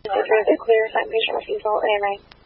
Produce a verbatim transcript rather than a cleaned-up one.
Clear, clear, sign patient refusal, A M A.